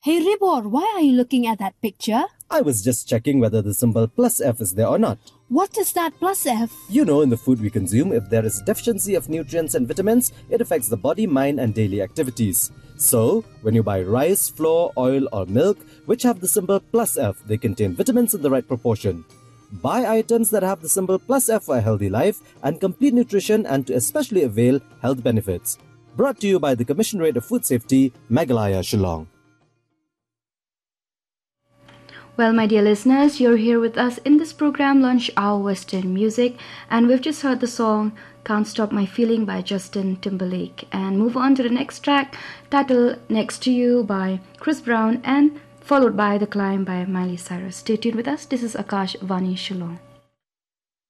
Hey Ribor, why are you looking at that picture? I was just checking whether the symbol +F is there or not. What is that +F? You know, in the food we consume, if there is deficiency of nutrients and vitamins, it affects the body, mind and daily activities. So, when you buy rice, flour, oil or milk, which have the symbol +F, they contain vitamins in the right proportion. Buy items that have the symbol +F for a healthy life and complete nutrition and to especially avail health benefits. Brought to you by the Commissionerate of Food Safety, Meghalaya, Shillong. Well, my dear listeners, you're here with us in this program, Lunch Hour Western Music, and we've just heard the song Can't Stop My Feeling by Justin Timberlake. And move on to the next track, titled Next to You by Chris Brown, and followed by The Climb by Miley Cyrus. Stay tuned with us. This is Akash Vani Shillong.